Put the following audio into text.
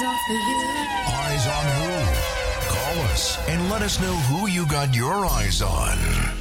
Eyes on who? Call us and let us know who you got your eyes on.